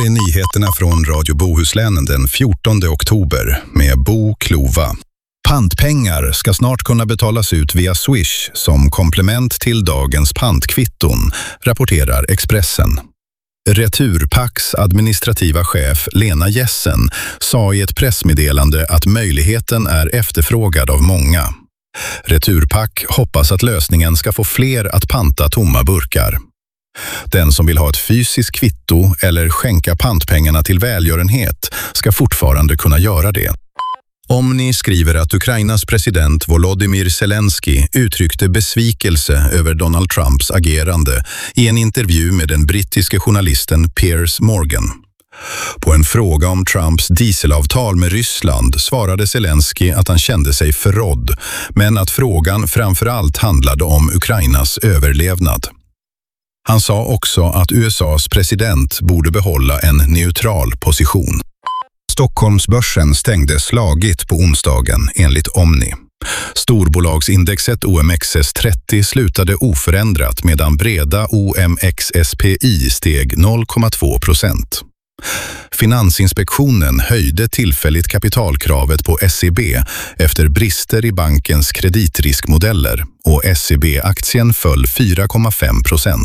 här är nyheterna från Radio Bohuslän den 14 oktober med Bo Klova. Pantpengar ska snart kunna betalas ut via Swish som komplement till dagens pantkvitton, rapporterar Expressen. Returpacks administrativa chef Lena Jessen sa i ett pressmeddelande att möjligheten är efterfrågad av många. Returpack hoppas att lösningen ska få fler att panta tomma burkar. Den som vill ha ett fysiskt kvitto eller skänka pantpengarna till välgörenhet ska fortfarande kunna göra det. Omni skriver att Ukrainas president Volodymyr Zelensky uttryckte besvikelse över Donald Trumps agerande i en intervju med den brittiske journalisten Piers Morgan. På en fråga om Trumps dieselavtal med Ryssland svarade Zelensky att han kände sig förrådd, men att frågan framförallt handlade om Ukrainas överlevnad. Han sa också att USAs president borde behålla en neutral position. Stockholmsbörsen stängde slagigt på onsdagen enligt Omni. Storbolagsindexet OMXS30 slutade oförändrat medan breda OMXSPI steg 0,2%. Finansinspektionen höjde tillfälligt kapitalkravet på SEB efter brister i bankens kreditriskmodeller och SEB-aktien föll 4,5%.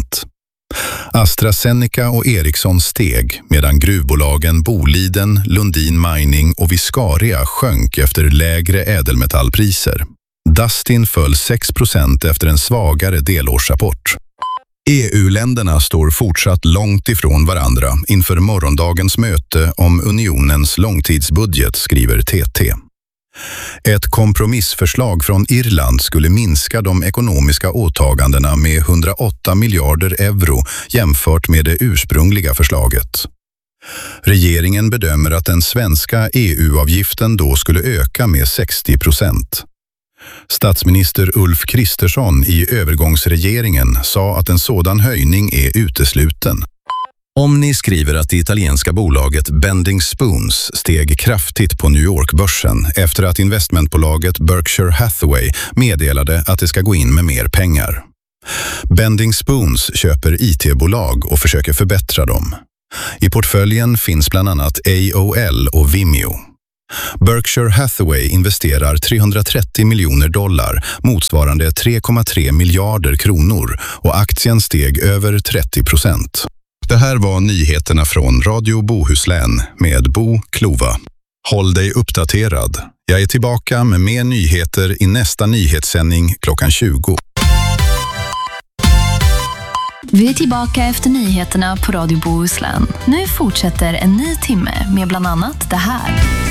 AstraZeneca och Ericsson steg medan gruvbolagen Boliden, Lundin Mining och Viscaria sjönk efter lägre ädelmetallpriser. Dustin föll 6% efter en svagare delårsrapport. EU-länderna står fortsatt långt ifrån varandra inför morgondagens möte om unionens långtidsbudget, skriver TT. Ett kompromissförslag från Irland skulle minska de ekonomiska åtagandena med 108 miljarder euro jämfört med det ursprungliga förslaget. Regeringen bedömer att den svenska EU-avgiften då skulle öka med 60%. Statsminister Ulf Kristersson i övergångsregeringen sa att en sådan höjning är utesluten. Omni skriver att det italienska bolaget Bending Spoons steg kraftigt på New York-börsen efter att investmentbolaget Berkshire Hathaway meddelade att det ska gå in med mer pengar. Bending Spoons köper IT-bolag och försöker förbättra dem. I portföljen finns bland annat AOL och Vimeo. Berkshire Hathaway investerar $330 miljoner, motsvarande 3,3 miljarder kronor, och aktien steg över 30%. Det här var nyheterna från Radio Bohuslän med Bo Klova. Håll dig uppdaterad. Jag är tillbaka med mer nyheter i nästa nyhetssändning klockan 20. Vi är tillbaka efter nyheterna på Radio Bohuslän. Nu fortsätter en ny timme med bland annat det här.